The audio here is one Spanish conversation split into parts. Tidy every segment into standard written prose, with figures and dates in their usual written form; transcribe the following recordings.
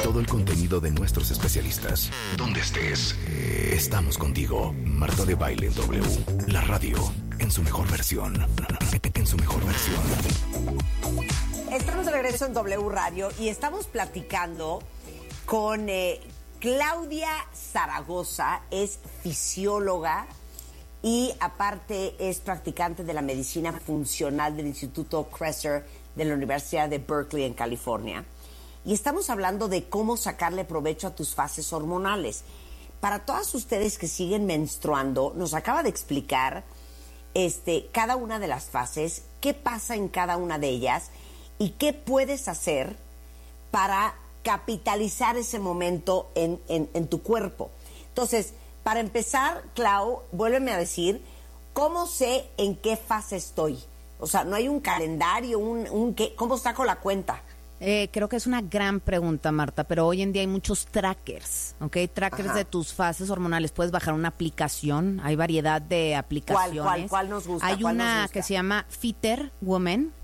todo el contenido de nuestros especialistas. Donde estés, estamos contigo. Marta de Baile W, la radio en su mejor versión. En su mejor versión. Estamos de regreso en W Radio y estamos platicando con Claudia Zaragoza. Es fisióloga y aparte es practicante de la medicina funcional del Instituto Kresser de la Universidad de Berkeley en California. Y estamos hablando de cómo sacarle provecho a tus fases hormonales. Para todas ustedes que siguen menstruando, nos acaba de explicar cada una de las fases, qué pasa en cada una de ellas y qué puedes hacer para capitalizar ese momento en tu cuerpo. Entonces, para empezar, Clau, vuélveme a decir, ¿cómo sé en qué fase estoy? O sea, no hay un calendario, ¿cómo saco la cuenta? Creo que es una gran pregunta, Marta, pero hoy en día hay muchos trackers, ¿ok? Trackers Ajá. de tus fases hormonales. Puedes bajar una aplicación, hay variedad de aplicaciones. ¿Cuál nos gusta? Hay una que se llama Fitter Woman,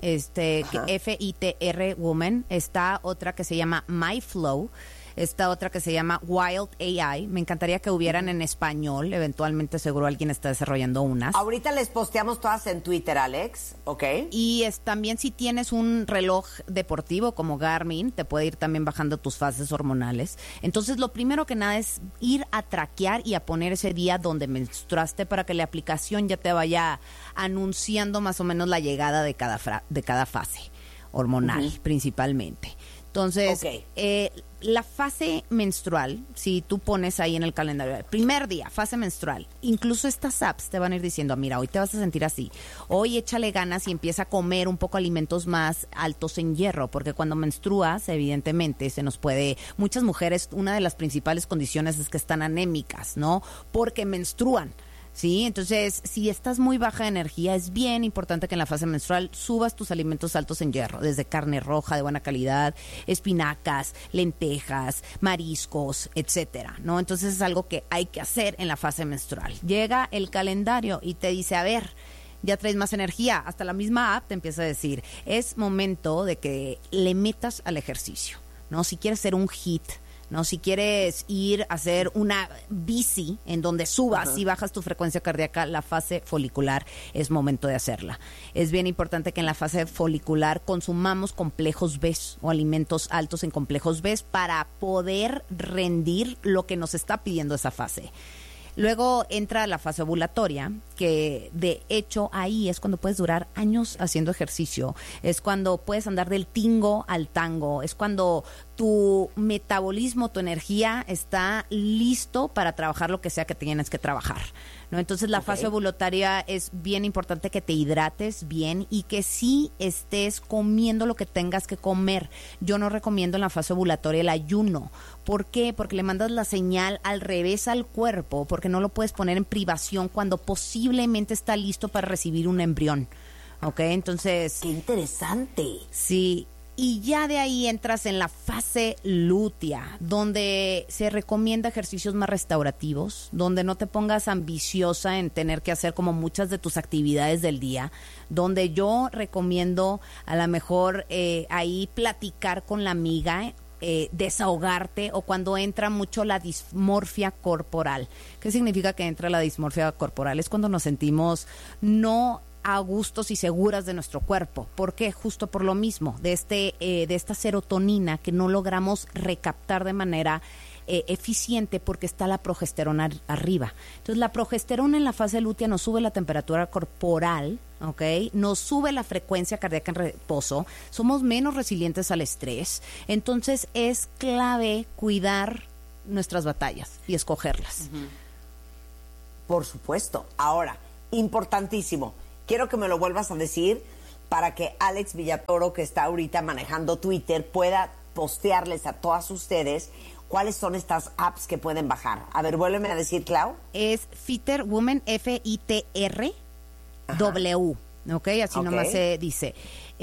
FITR Woman. Está otra que se llama MyFlow. Esta otra que se llama Wild AI. Me encantaría que hubieran en español. Eventualmente seguro alguien está desarrollando unas. Ahorita les posteamos todas en Twitter, Alex, ¿ok? Y también si tienes un reloj deportivo como Garmin, te puede ir también bajando tus fases hormonales. Entonces lo primero que nada es ir a traquear y a poner ese día donde menstruaste para que la aplicación ya te vaya anunciando más o menos la llegada de cada fase hormonal, principalmente. Entonces, la fase menstrual, si tú pones ahí en el calendario, el primer día, fase menstrual, incluso estas apps te van a ir diciendo, mira, hoy te vas a sentir así, hoy échale ganas y empieza a comer un poco alimentos más altos en hierro, porque cuando menstruas, evidentemente, muchas mujeres, una de las principales condiciones es que están anémicas, ¿no? Porque menstruan. Sí, entonces, si estás muy baja de energía, es bien importante que en la fase menstrual subas tus alimentos altos en hierro, desde carne roja de buena calidad, espinacas, lentejas, mariscos, etcétera, ¿no? Entonces es algo que hay que hacer en la fase menstrual. Llega el calendario y te dice, a ver, ya traes más energía. Hasta la misma app te empieza a decir, es momento de que le metas al ejercicio, ¿no? Si quieres ser un hit, ¿no? Si quieres ir a hacer una bici en donde subas y bajas tu frecuencia cardíaca, la fase folicular es momento de hacerla. Es bien importante que en la fase folicular consumamos complejos B o alimentos altos en complejos B para poder rendir lo que nos está pidiendo esa fase. Luego entra la fase ovulatoria, que de hecho ahí es cuando puedes durar años haciendo ejercicio, es cuando puedes andar del tingo al tango, es cuando tu metabolismo, tu energía está listo para trabajar lo que sea que tienes que trabajar, ¿no? Entonces la fase ovulatoria es bien importante que te hidrates bien y que sí estés comiendo lo que tengas que comer. Yo no recomiendo en la fase ovulatoria el ayuno. ¿Por qué? Porque le mandas la señal al revés al cuerpo, porque no lo puedes poner en privación cuando posiblemente está listo para recibir un embrión. ¿Ok? Entonces... ¡Qué interesante! Sí. Y ya de ahí entras en la fase lútea, donde se recomienda ejercicios más restaurativos, donde no te pongas ambiciosa en tener que hacer como muchas de tus actividades del día, donde yo recomiendo a lo mejor ahí platicar con la amiga, desahogarte, o cuando entra mucho la dismorfia corporal. ¿Qué significa que entra la dismorfia corporal? Es cuando nos sentimos no a gustos y seguras de nuestro cuerpo. ¿Por qué? Justo por lo mismo, de esta serotonina que no logramos recaptar de manera eficiente porque está la progesterona arriba. Entonces la progesterona en la fase lútea nos sube la temperatura corporal, ¿ok? Nos sube la frecuencia cardíaca en reposo, somos menos resilientes al estrés. Entonces es clave cuidar nuestras batallas y escogerlas. Por supuesto. Ahora, importantísimo, quiero que me lo vuelvas a decir para que Alex Villatoro, que está ahorita manejando Twitter, pueda postearles a todas ustedes cuáles son estas apps que pueden bajar. A ver, vuélveme a decir, Clau. Es Fitter Woman, FITR W, ¿ok? Así nomás se dice.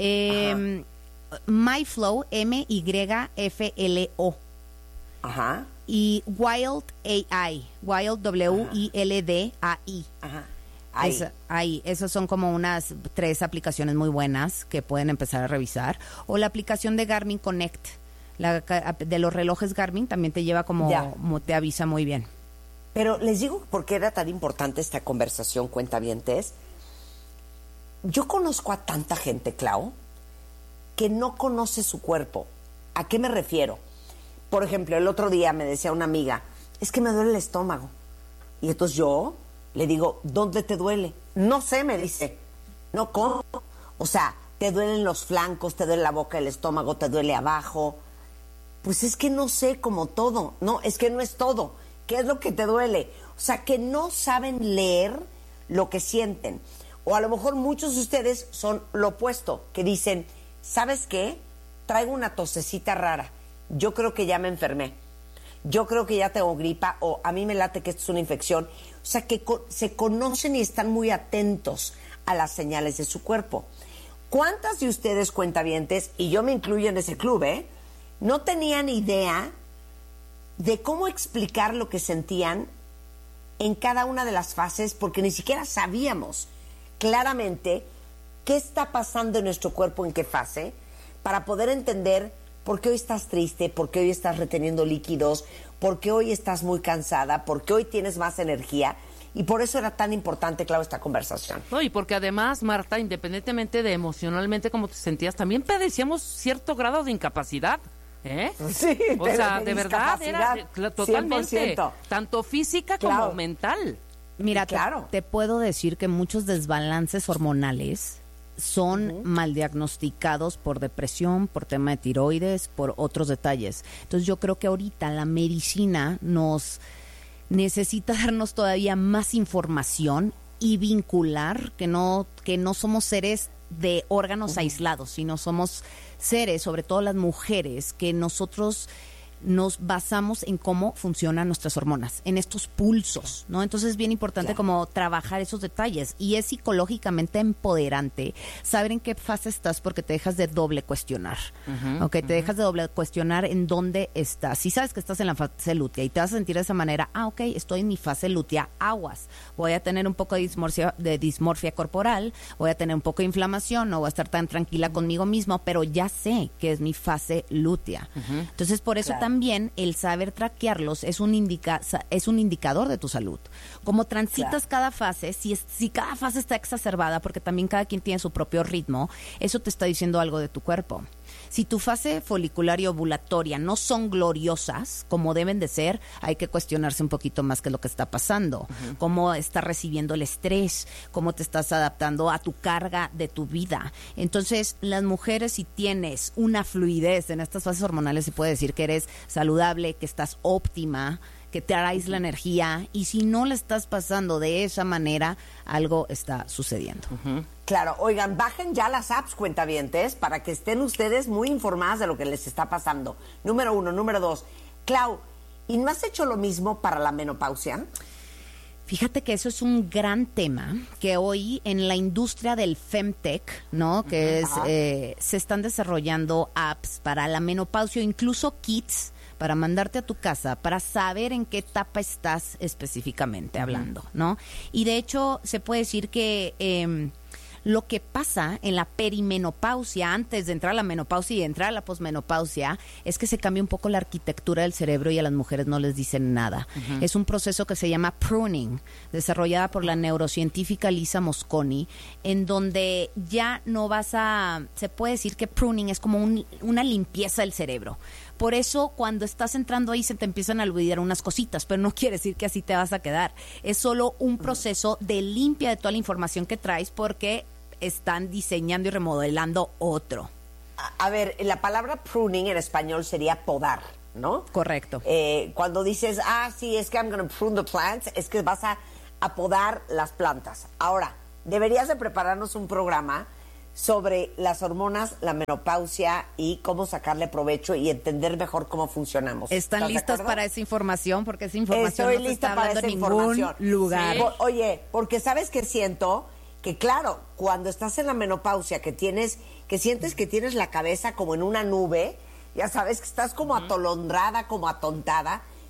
MyFlow, MYFLO. Ajá. Y Wild AI, Wild WILDAI. Ajá. Ahí, esas son como unas 3 aplicaciones muy buenas que pueden empezar a revisar. O la aplicación de Garmin Connect. de los relojes Garmin también te lleva como te avisa muy bien. Pero les digo por qué era tan importante esta conversación, cuentavientes. Yo conozco a tanta gente, Clau, que no conoce su cuerpo. ¿A qué me refiero? Por ejemplo, el otro día me decía una amiga, es que me duele el estómago. Y entonces yo le digo, ¿dónde te duele? No sé, me dice. No, ¿cómo? O sea, te duelen los flancos, te duele la boca, el estómago, te duele abajo. Pues es que no sé, como todo. No, es que no es todo. ¿Qué es lo que te duele? O sea, que no saben leer lo que sienten. O a lo mejor muchos de ustedes son lo opuesto, que dicen, ¿sabes qué? Traigo una tosecita rara. Yo creo que ya me enfermé. Yo creo que ya tengo gripa, o a mí me late que esto es una infección. O sea, que se conocen y están muy atentos a las señales de su cuerpo. ¿Cuántas de ustedes, cuentavientes, y yo me incluyo en ese club, no tenían idea de cómo explicar lo que sentían en cada una de las fases? Porque ni siquiera sabíamos claramente qué está pasando en nuestro cuerpo, en qué fase, para poder entender por qué hoy estás triste, por qué hoy estás reteniendo líquidos, por qué hoy estás muy cansada, por qué hoy tienes más energía. Y por eso era tan importante, Clau, esta conversación. No, y porque además, Marta, independientemente de emocionalmente cómo te sentías, también padecíamos cierto grado de incapacidad. Sí, o sea, de verdad era totalmente, 100%. tanto física como mental. Mira, te puedo decir que muchos desbalances hormonales son mal diagnosticados por depresión, por tema de tiroides, por otros detalles. Entonces yo creo que ahorita la medicina nos necesita darnos todavía más información y vincular que no somos seres de órganos aislados, sino somos seres, sobre todo las mujeres, que nosotros nos basamos en cómo funcionan nuestras hormonas, en estos pulsos, ¿no? Entonces es bien importante como trabajar esos detalles, y es psicológicamente empoderante saber en qué fase estás, porque te dejas de doble cuestionar, te dejas de doble cuestionar en dónde estás. Si sabes que estás en la fase lútea y te vas a sentir de esa manera, estoy en mi fase lútea, aguas, voy a tener un poco de dismorfia corporal, voy a tener un poco de inflamación, no voy a estar tan tranquila conmigo mismo, pero ya sé que es mi fase lútea. Entonces por eso también el saber traquearlos es un indicador de tu salud. Como transitas cada fase, si cada fase está exacerbada, porque también cada quien tiene su propio ritmo, eso te está diciendo algo de tu cuerpo. Si tu fase folicular y ovulatoria no son gloriosas, como deben de ser, hay que cuestionarse un poquito más qué es lo que está pasando, cómo estás recibiendo el estrés, cómo te estás adaptando a tu carga de tu vida. Entonces, las mujeres, si tienes una fluidez en estas fases hormonales, se puede decir que eres saludable, que estás óptima, que te traes la energía, y si no le estás pasando de esa manera, algo está sucediendo. Claro, oigan, bajen ya las apps, cuentavientes, para que estén ustedes muy informadas de lo que les está pasando. Número 1. Número 2, Clau, ¿y no has hecho lo mismo para la menopausia? Fíjate que eso es un gran tema que hoy en la industria del femtech, ¿no? Que se están desarrollando apps para la menopausia, incluso kits para mandarte a tu casa, para saber en qué etapa estás específicamente hablando, ¿no? Y de hecho se puede decir que lo que pasa en la perimenopausia, antes de entrar a la menopausia y de entrar a la posmenopausia, es que se cambia un poco la arquitectura del cerebro y a las mujeres no les dicen nada. Es un proceso que se llama pruning, desarrollada por la neurocientífica Lisa Mosconi, en donde ya no se puede decir que pruning es como una limpieza del cerebro. Por eso cuando estás entrando ahí se te empiezan a olvidar unas cositas, pero no quiere decir que así te vas a quedar. Es solo un proceso de limpia de toda la información que traes, porque están diseñando y remodelando otro. A ver, la palabra pruning en español sería podar, ¿no? Correcto. Cuando dices, sí, es que I'm going to prune the plants, es que vas a podar las plantas. Ahora, deberías de prepararnos un programa sobre las hormonas, la menopausia y cómo sacarle provecho y entender mejor cómo funcionamos. ¿Están listas para esa información? Porque esa información no se lista está para hablando esa en ningún información. lugar. Sí. Oye, porque ¿sabes qué siento? Que claro, cuando estás en la menopausia, que sientes que tienes la cabeza como en una nube, ya sabes que estás como atolondrada, como atontada,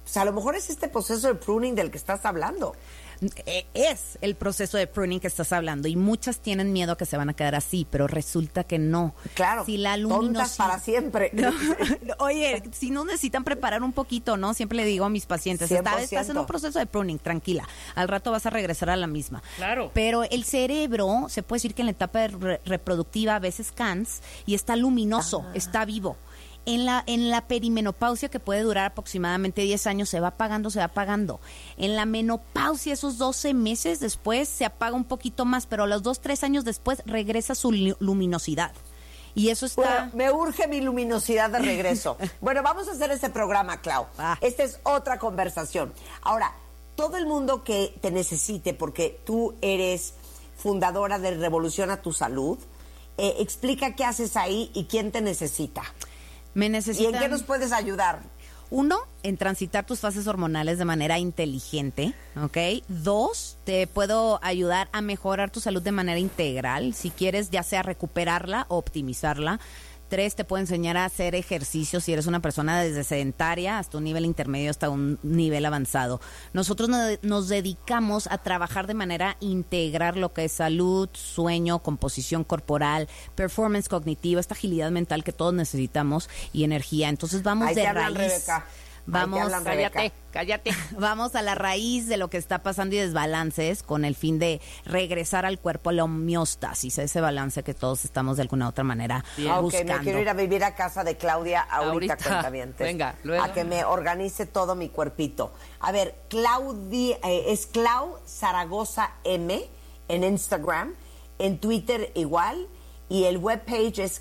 pues a lo mejor es este proceso de pruning del que estás hablando. Es el proceso de pruning que estás hablando y muchas tienen miedo a que se van a quedar así, pero resulta que no. Claro, si la tontas para siempre. No. Oye, si no necesitan preparar un poquito, ¿no? Siempre le digo a mis pacientes, esta vez estás en un proceso de pruning, tranquila, al rato vas a regresar a la misma. Claro. Pero el cerebro, se puede decir que en la etapa reproductiva a veces cansa y está luminoso, está vivo. En la perimenopausia, que puede durar aproximadamente 10 años, se va apagando. En la menopausia, esos 12 meses después, se apaga un poquito más, pero a los 2-3 años después regresa su luminosidad. Y eso está... Bueno, me urge mi luminosidad de regreso. Bueno, vamos a hacer este programa, Clau. Esta es otra conversación. Ahora, todo el mundo que te necesite, porque tú eres fundadora de Revoluciona tu Salud, explica qué haces ahí y quién te necesita. Me necesitan... ¿Y en qué nos puedes ayudar? 1, en transitar tus fases hormonales de manera inteligente, ¿ok? 2, te puedo ayudar a mejorar tu salud de manera integral, si quieres ya sea recuperarla o optimizarla. 3, te puedo enseñar a hacer ejercicio si eres una persona desde sedentaria hasta un nivel intermedio, hasta un nivel avanzado. Nosotros nos dedicamos a trabajar de manera integral lo que es salud, sueño, composición corporal, performance cognitiva, esta agilidad mental que todos necesitamos y energía. Entonces vamos de raíz. Rebeca. Vamos, cállate. Vamos a la raíz de lo que está pasando y desbalances con el fin de regresar al cuerpo a la homeostasis, ese balance que todos estamos de alguna u otra manera buscando. Me quiero ir a vivir a casa de Claudia ahorita. Cuentavientes. Venga, luego. A que me organice todo mi cuerpito. A ver, Claudia, es Clau Zaragoza M en Instagram, en Twitter igual, y el webpage es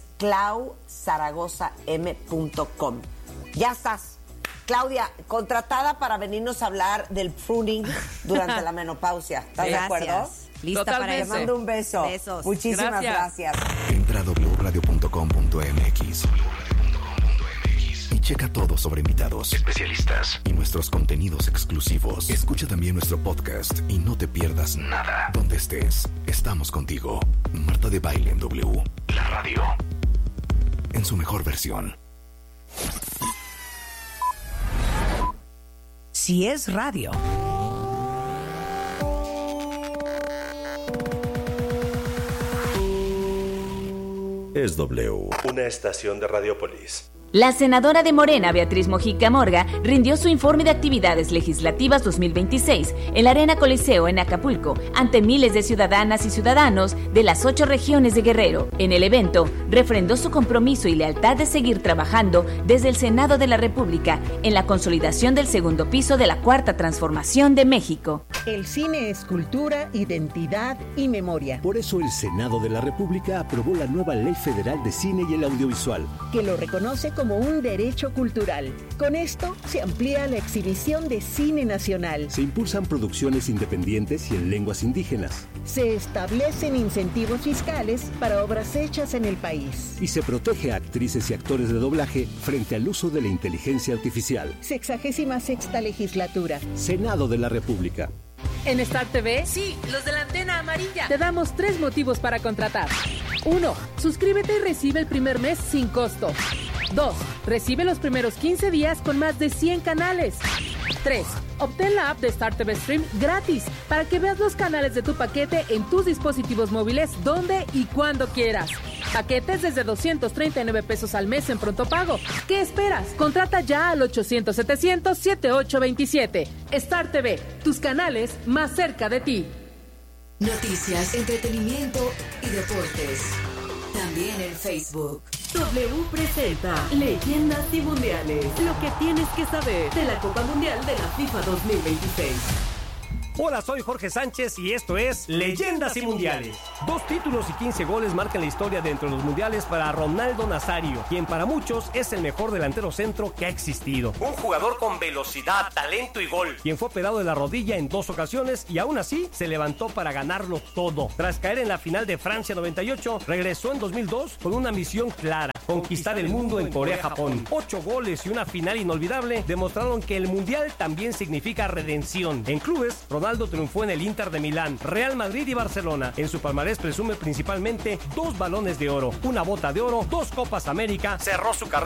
clauzaragozam.com. Ya estás. Claudia, contratada para venirnos a hablar del pruning durante la menopausia. ¿Estás de acuerdo? Lista Totalmente. para Te eso. mando un beso. Besos. Muchísimas gracias. Entra a wradio.com.mx y checa todo sobre invitados, especialistas y nuestros contenidos exclusivos. Escucha también nuestro podcast y no te pierdas nada. Donde estés, estamos contigo. Marta de Baile en W, la radio, en su mejor versión. Si es radio. Es W, una estación de Radiopolis. La senadora de Morena, Beatriz Mojica Morga, rindió su informe de actividades legislativas 2026 en la Arena Coliseo en Acapulco, ante miles de ciudadanas y ciudadanos de las 8 regiones de Guerrero. En el evento, refrendó su compromiso y lealtad de seguir trabajando desde el Senado de la República en la consolidación del segundo piso de la Cuarta Transformación de México. El cine es cultura, identidad y memoria. Por eso el Senado de la República aprobó la nueva Ley Federal de Cine y el Audiovisual, que lo reconoce como un derecho cultural. Con esto se amplía la exhibición de cine nacional. Se impulsan producciones independientes y en lenguas indígenas. Se establecen incentivos fiscales para obras hechas en el país. Y se protege a actrices y actores de doblaje frente al uso de la inteligencia artificial. 66ª legislatura. Senado de la República. En Star TV, sí, los de la antena amarilla, te damos 3 motivos para contratar. 1. Suscríbete y recibe el primer mes sin costo. 2. Recibe los primeros 15 días con más de 100 canales. 3. Obtén la app de Star TV Stream gratis para que veas los canales de tu paquete en tus dispositivos móviles donde y cuando quieras. Paquetes desde 239 pesos al mes en pronto pago. ¿Qué esperas? Contrata ya al 800-700-7827. Star TV, tus canales más cerca de ti. Noticias, entretenimiento y deportes. También en Facebook. W presenta Leyendas y Mundiales. Lo que tienes que saber de la Copa Mundial de la FIFA 2026. Hola, soy Jorge Sánchez y esto es Leyendas y Mundiales. 2 títulos y 15 goles marcan la historia dentro de los mundiales para Ronaldo Nazario, quien para muchos es el mejor delantero centro que ha existido. Un jugador con velocidad, talento y gol, quien fue operado de la rodilla en 2 ocasiones y aún así se levantó para ganarlo todo. Tras caer en la final de Francia 98, regresó en 2002 con una misión clara: conquistar el mundo en Corea-Japón. 8 goles y una final inolvidable demostraron que el mundial también significa redención. En clubes, Ronaldo triunfó en el Inter de Milán, Real Madrid y Barcelona. En su palmarés presume principalmente 2 balones de oro, una bota de oro, 2 Copas América. Cerró su carrera